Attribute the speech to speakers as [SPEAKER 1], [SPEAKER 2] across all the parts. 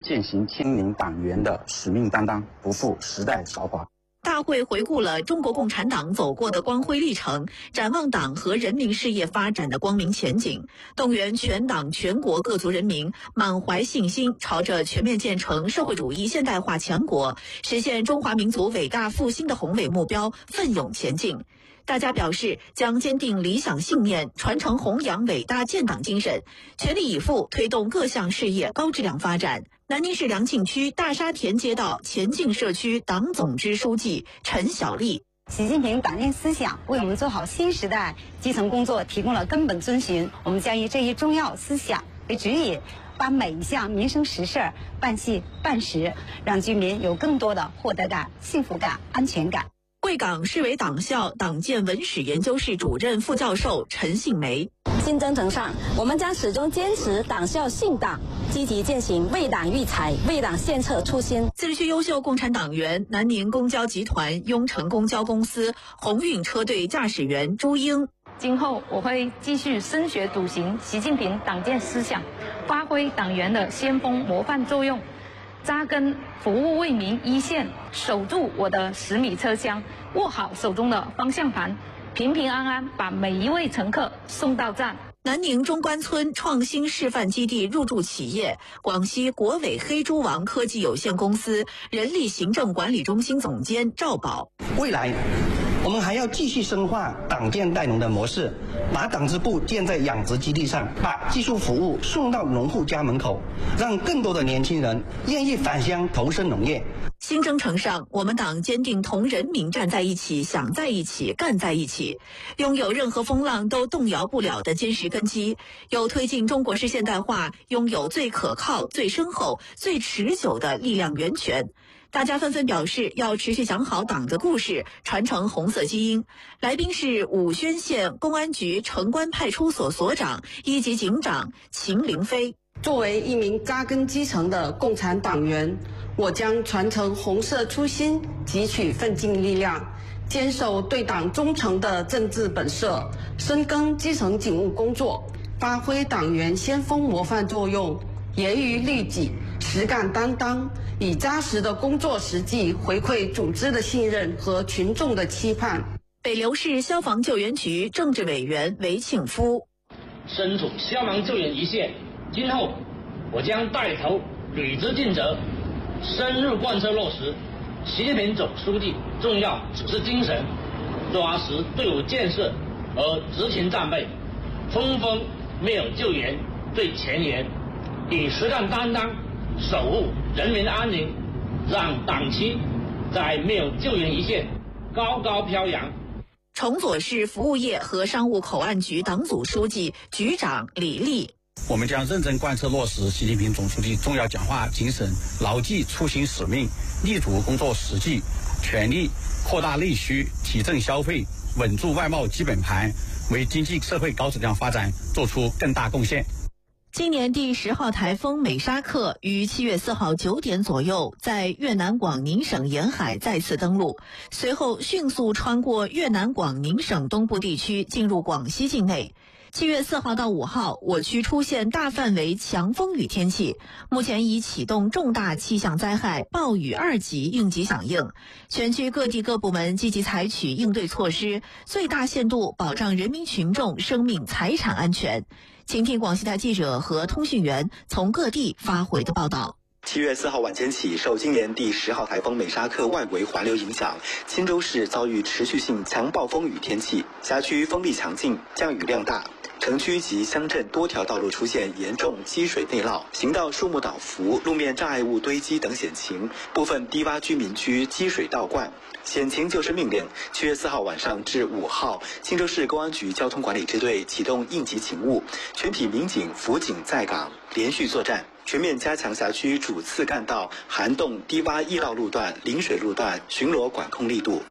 [SPEAKER 1] 践行亲民党员的使命担当，不负时代韶华。
[SPEAKER 2] 大会回顾了中国共产党走过的光辉历程，展望党和人民事业发展的光明前景，动员全党全国各族人民满怀信心，朝着全面建成社会主义现代化强国，实现中华民族伟大复兴的宏伟目标奋勇前进。大家表示将坚定理想信念，传承弘扬伟大建党精神，全力以赴推动各项事业高质量发展。南宁市良庆区大沙田街道前进社区党总支书记陈小丽：
[SPEAKER 3] 习近平党建思想为我们做好新时代基层工作提供了根本遵循，我们将以这一重要思想为指引，把每一项民生实事办细办实，让居民有更多的获得感、幸福感、安全感。
[SPEAKER 2] 贵港市委党校党建文史研究室主任副教授陈杏梅：
[SPEAKER 4] 新征程上，我们将始终坚持党校信党，积极践行为党育才、为党献策初心。
[SPEAKER 2] 自治区优秀共产党员、南宁公交集团雍城公交公司鸿运车队驾驶员朱英：
[SPEAKER 5] 今后我会继续深学笃行习近平党建思想，发挥党员的先锋模范作用，扎根服务为民一线，守住我的10米车厢，握好手中的方向盘，平平安安把每一位乘客送到站。
[SPEAKER 2] 南宁中关村创新示范基地入驻企业广西国伟黑猪王科技有限公司人力行政管理中心总监赵宝：
[SPEAKER 6] 未来我们还要继续深化党建代农的模式，把党支部建在养殖基地上，把技术服务送到农户家门口，让更多的年轻人愿意返乡投身农业。
[SPEAKER 2] 新征程上，我们党坚定同人民站在一起、想在一起、干在一起，拥有任何风浪都动摇不了的坚实根基，有推进中国式现代化拥有最可靠、最深厚、最持久的力量源泉。大家纷纷表示要持续讲好党的故事，传承红色基因。来宾是武宣县公安局城关派出所所长、1级警长秦凌飞：
[SPEAKER 7] 作为一名扎根基层的共产党员，我将传承红色初心，汲取奋进力量，坚守对党忠诚的政治本色，深耕基层警务工作，发挥党员先锋模范作用，严于律己，实干担当，以扎实的工作实际回馈组织的信任和群众的期盼。
[SPEAKER 2] 北流市消防救援局政治委员韦庆夫：
[SPEAKER 8] 身处消防救援一线，今后我将带头履职尽责，深入贯彻落实习近平总书记重要指示精神，抓实队伍建设和执勤战备，冲锋没有救援最前沿，以实干担当守护人民的安宁，让党旗在没有救援一线高高飘扬。
[SPEAKER 2] 崇左市服务业和商务口岸局党组书记、局长李丽：
[SPEAKER 9] 我们将认真贯彻落实习近平总书记重要讲话精神，牢记初心使命，立足工作实际，全力扩大内需，提振消费，稳住外贸基本盘，为经济社会高质量发展做出更大贡献。
[SPEAKER 2] 今年第10号台风美沙克于7月4号9点左右在越南广宁省沿海再次登陆，随后迅速穿过越南广宁省东部地区进入广西境内。7月4号到5号，我区出现大范围强风雨天气，目前已启动重大气象灾害暴雨2级应急响应，全区各地各部门积极采取应对措施，最大限度保障人民群众生命财产安全。请听广西台记者和通讯员从各地发回的报道。
[SPEAKER 10] 7月4号晚间起，受今年第10号台风美沙克外围环流影响，钦州市遭遇持续性强暴风雨天气，辖区风力强劲，降雨量大。城区及乡镇多条道路出现严重积水内涝、行道树木倒伏、路面障碍物堆积等险情，部分低洼居民区积水倒灌。险情救生命令7月4号晚上至5号，钦州市公安局交通管理支队启动应急勤务，全体民警辅警在岗，连续作战，全面加强辖区主次干道、涵洞、低洼易涝路段、临水路段巡逻管控力度。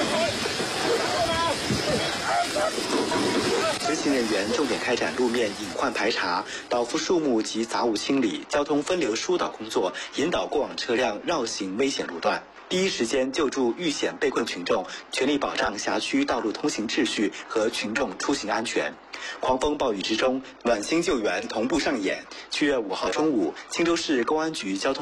[SPEAKER 10] 执勤人员重点开展路面隐患排查、倒伏树木及杂物清理、交通分流疏导工作，引导过往车辆绕行危险路段，第一时间救助遇险被困群众，全力保障辖区道路通行秩序和群众出行安全。狂风暴雨之中，暖心救援同步上演。7月5号中午，钦州市公安局交通